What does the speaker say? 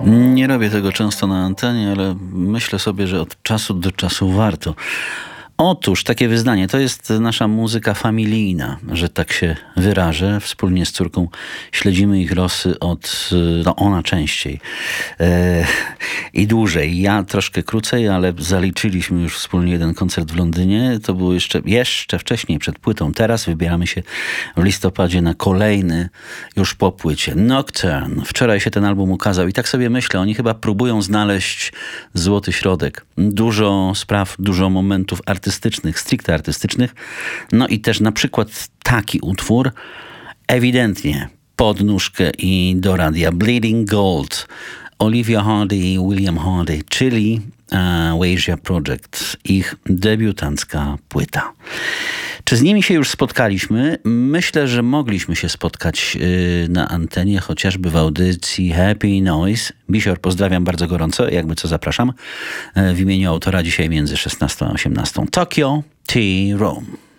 Nie robię tego często na antenie, ale myślę sobie, że od czasu do czasu warto. Otóż takie wyznanie to jest nasza muzyka familijna, że tak się wyrażę. Wspólnie z córką śledzimy ich losy ona częściej i dłużej. Ja troszkę krócej, ale zaliczyliśmy już wspólnie jeden koncert w Londynie. To było jeszcze wcześniej, przed płytą. Teraz wybieramy się w listopadzie na kolejny, już po płycie. Nocturne. Wczoraj się ten album ukazał i tak sobie myślę, oni chyba próbują znaleźć złoty środek. Dużo spraw, dużo momentów artystycznych, stricte artystycznych. No i też na przykład taki utwór ewidentnie pod nóżkę i do radia. Bleeding Gold, Olivia Hardy i William Hardy, czyli Wasia Project, ich debiutancka płyta. Czy z nimi się już spotkaliśmy? Myślę, że mogliśmy się spotkać na antenie, chociażby w audycji Happy Noise. Bisior, pozdrawiam bardzo gorąco, jakby co zapraszam. W imieniu autora dzisiaj między 16 a 18. Tokyo Tea Room.